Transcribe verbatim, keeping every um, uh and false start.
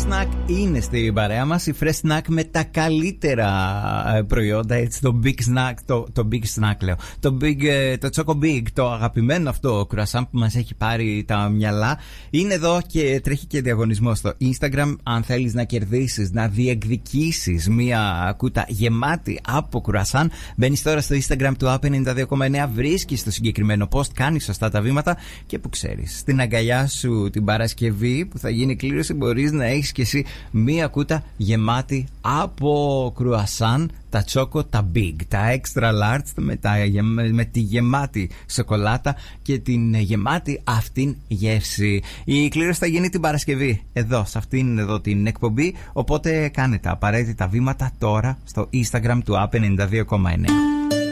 Fresh Snack είναι στην παρέα μας. Η Fresh Snack με τα καλύτερα προϊόντα. Έτσι, το Big Snack, το, το Big Snack λέω. Το, big, το Choco Big, το αγαπημένο αυτό κρουασάν που μας έχει πάρει τα μυαλά. Είναι εδώ και τρέχει και διαγωνισμό στο Instagram. Αν θέλεις να κερδίσεις, να διεκδικήσεις μία κούτα γεμάτη από κρουασάν, μπαίνεις τώρα στο Instagram του App ενενήντα δύο κόμμα εννέα, βρίσκεις το συγκεκριμένο post, κάνεις σωστά τα βήματα και που ξέρεις, στην αγκαλιά σου την Παρασκευή που θα γίνει κλήρωση μπορείς να έχεις και εσύ μία κούτα γεμάτη από κρουασάν, τα τσόκο, τα big, τα extra large με, τα, με τη γεμάτη σοκολάτα και την γεμάτη αυτήν γεύση. Η κλήρωση θα γίνει την Παρασκευή εδώ, σε αυτήν εδώ την εκπομπή, οπότε κάνε τα απαραίτητα βήματα τώρα στο Instagram του App ενενήντα δύο κόμμα εννέα.